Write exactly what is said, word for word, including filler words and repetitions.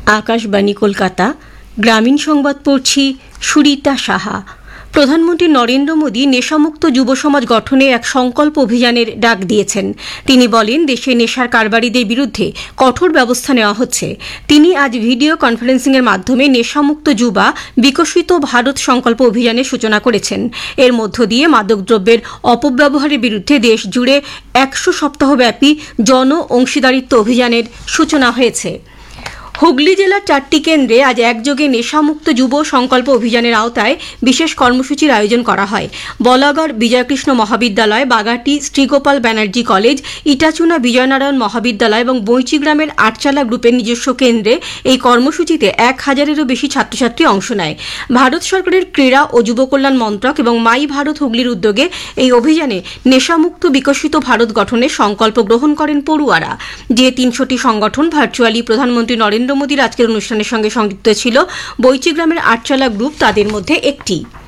আকাশবাণী কলকাতা, গ্রামীণ সংবাদ পড়ছি সুরিতা সাহা। প্রধানমন্ত্রী নরেন্দ্র মোদী নেশামুক্ত যুব সমাজ গঠনে এক সংকল্প অভিযানের ডাক দিয়েছেন। তিনি বলেন, দেশে নেশার কারবারিদের বিরুদ্ধে কঠোর ব্যবস্থা নেওয়া হচ্ছে। তিনি আজ ভিডিও কনফারেন্সিংয়ের মাধ্যমে নেশামুক্ত যুবা বিকশিত ভারত সংকল্প অভিযানের সূচনা করেছেন। এর মধ্য দিয়ে মাদকদ্রব্যের অপব্যবহারের বিরুদ্ধে দেশ জুড়ে একশো সপ্তাহব্যাপী জন অংশীদারিত্ব অভিযানের সূচনা হয়েছে। হুগলি জেলার চারটি কেন্দ্রে আজ একযোগে নেশামুক্ত যুব সংকল্প অভিযানের আওতায় বিশেষ কর্মসূচির আয়োজন করা হয়। বলাগড় বিজয়কৃষ্ণ মহাবিদ্যালয়, বাগাটি শ্রীগোপাল ব্যানার্জি কলেজ, ইটাচুনা বিজয়নারায়ণ মহাবিদ্যালয় এবং বৈচিগ্রামের আটচালা গ্রুপের নিজস্ব কেন্দ্রে এই কর্মসূচিতে এক হাজারেরও বেশি ছাত্রছাত্রী অংশ নেয়। ভারত সরকারের ক্রীড়া ও যুব কল্যাণ মন্ত্রক এবং মাই ভারত হুগলির উদ্যোগে এই অভিযানে নেশামুক্ত বিকশিত ভারত গঠনের সংকল্প গ্রহণ করেন পড়ুয়ারা। যে তিনশোটি সংগঠন ভার্চুয়ালি প্রধানমন্ত্রী নরেন্দ্র মোদীর আজকের অনুষ্ঠানের সঙ্গে সংযুক্ত ছিল, বৈচিগ্রামের আটচালা গ্রুপ তাদের মধ্যে একটি।